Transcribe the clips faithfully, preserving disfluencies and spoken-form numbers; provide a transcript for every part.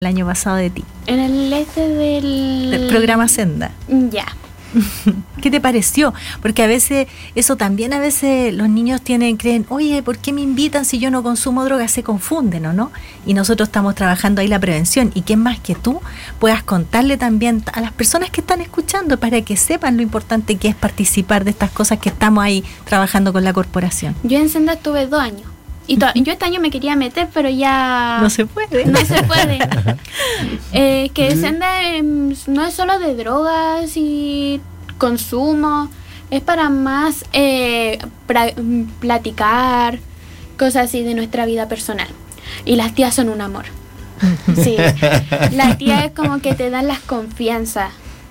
el año pasado de ti? En el este del... Del programa Senda. Ya. ¿Qué te pareció? Porque a veces, eso también a veces los niños tienen, creen, oye, ¿por qué me invitan si yo no consumo drogas? Se confunden, ¿o no? Y nosotros estamos trabajando ahí la prevención. Y quién más que tú puedas contarle también a las personas que están escuchando para que sepan lo importante que es participar de estas cosas que estamos ahí trabajando con la corporación. Yo en Senda estuve dos años. Y to- yo este año me quería meter, pero ya... No se puede. No se puede. eh, que Senda eh, no es solo de drogas y consumo, es para más eh, pra- platicar, cosas así de nuestra vida personal. Y las tías son un amor. Sí. La tía es como que te dan las confianzas.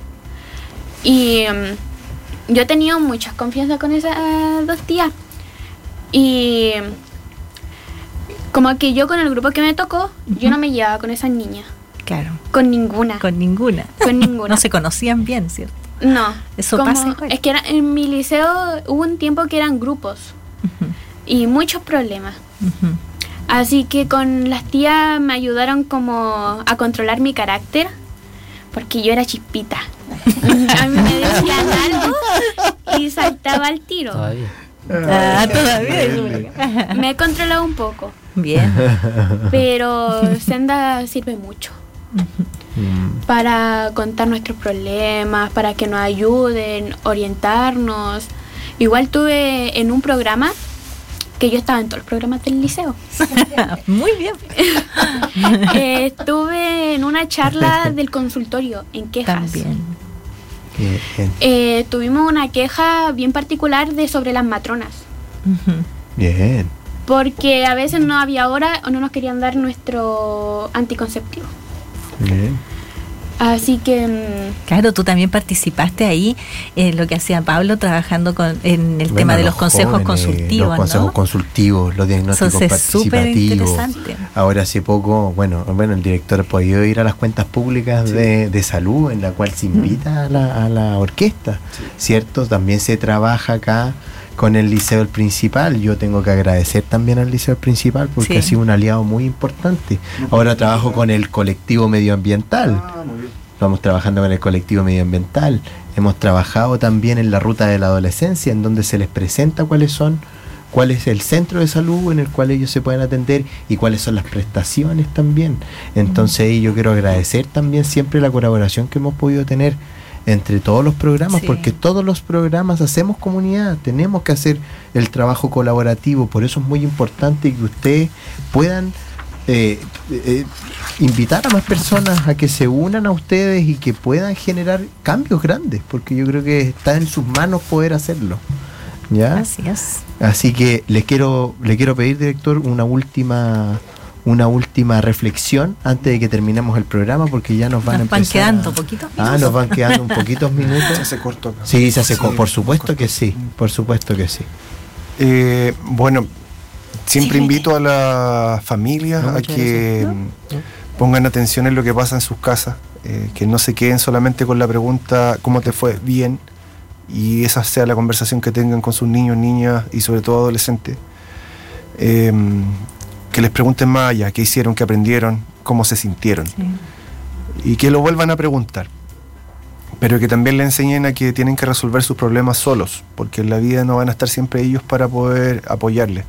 Y um, yo he tenido mucha confianza con esas uh, dos tías. Y... como que yo con el grupo que me tocó, uh-huh. yo no me llevaba con esas niñas. Claro. Con ninguna. Con ninguna. Con ninguna. No se conocían bien, ¿cierto? No. Eso como, pasa igual. Es que era, en mi liceo hubo un tiempo que eran grupos. Uh-huh. Y muchos problemas. Uh-huh. Así que con las tías me ayudaron como a controlar mi carácter. Porque yo era chispita. A mí me decían algo y saltaba al tiro. Todavía. Ah, todavía. Me he controlado un poco. Bien. Pero Senda sirve mucho uh-huh. para contar nuestros problemas, para que nos ayuden, orientarnos. Igual tuve en un programa que yo estaba en todos los programas del liceo. Muy bien. eh, estuve en una charla del consultorio en quejas. También. Bien. Eh, tuvimos una queja bien particular de sobre las matronas. Uh-huh. Bien. Porque a veces no había hora o no nos querían dar nuestro anticonceptivo. Bien. Así que... Claro, tú también participaste ahí en lo que hacía Pablo trabajando con en el bueno, tema de los, los consejos jóvenes, consultivos, los consejos ¿no? consultivos, los diagnósticos Eso es participativos. superinteresante. Ahora hace poco, bueno, bueno, el director ha podido ir a las cuentas públicas sí. de, de salud, en la cual se invita mm. a, la, a la orquesta, sí. ¿cierto? También se trabaja acá con el Liceo El Principal. Yo tengo que agradecer también al Liceo El Principal porque sí. ha sido un aliado muy importante. Ahora trabajo con el colectivo medioambiental. Ah, muy bien. Estamos trabajando con el colectivo medioambiental. Hemos trabajado también en la ruta de la adolescencia, en donde se les presenta cuáles son, cuál es el centro de salud en el cual ellos se pueden atender y cuáles son las prestaciones también. Entonces ahí yo quiero agradecer también siempre la colaboración que hemos podido tener entre todos los programas, sí. porque todos los programas hacemos comunidad, tenemos que hacer el trabajo colaborativo, por eso es muy importante que ustedes puedan Eh, eh, invitar a más personas a que se unan a ustedes y que puedan generar cambios grandes, porque yo creo que está en sus manos poder hacerlo. ¿Ya? Así es. Así que le quiero, le quiero pedir, director, una última una última reflexión antes de que terminemos el programa, porque ya nos van nos a empezar. Nos van quedando a... poquitos minutos. Ah, nos van quedando un poquitos minutos. Se hace corto acá. Sí, se hace sí, corto, por supuesto corto. que sí, por supuesto que sí. Eh, bueno, siempre sí, invito a las familias no, a que ¿no? ¿No? pongan atención en lo que pasa en sus casas, eh, que no se queden solamente con la pregunta ¿cómo te fue? Bien, y esa sea la conversación que tengan con sus niños, niñas y sobre todo adolescentes. Eh, que les pregunten más allá, qué hicieron, qué aprendieron, cómo se sintieron. Sí. Y que lo vuelvan a preguntar. Pero que también le enseñen a que tienen que resolver sus problemas solos, porque en la vida no van a estar siempre ellos para poder apoyarles.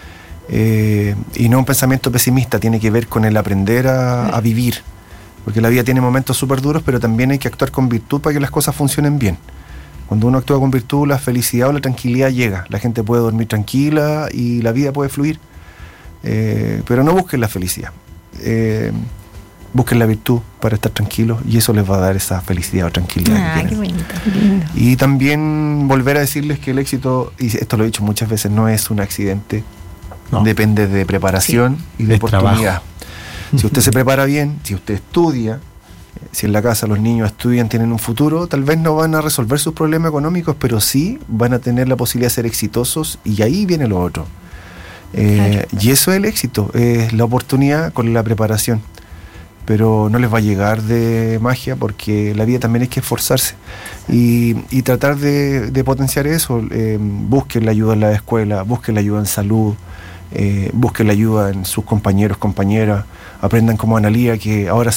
Eh, y no un pensamiento pesimista, tiene que ver con el aprender a, a vivir, porque la vida tiene momentos súper duros, pero también hay que actuar con virtud para que las cosas funcionen bien. Cuando uno actúa con virtud, la felicidad o la tranquilidad llega, la gente puede dormir tranquila y la vida puede fluir. Eh, pero no busquen la felicidad, eh, busquen la virtud para estar tranquilos y eso les va a dar esa felicidad o tranquilidad. Ah, que qué tienen. bonito, qué lindo. Y también volver a decirles que el éxito, y esto lo he dicho muchas veces, no es un accidente, no. Depende de preparación sí. y de, de oportunidad. Trabajo. Si usted se prepara bien, si usted estudia, si en la casa los niños estudian, tienen un futuro, tal vez no van a resolver sus problemas económicos, pero sí van a tener la posibilidad de ser exitosos y ahí viene lo otro. Eh, claro. Y eso es el éxito, es la oportunidad con la preparación, pero no les va a llegar de magia porque la vida también hay que esforzarse y, y tratar de, de potenciar eso. Eh, busquen la ayuda en la escuela, busquen la ayuda en salud, eh, busquen la ayuda en sus compañeros, compañeras, aprendan como Analía, que ahora se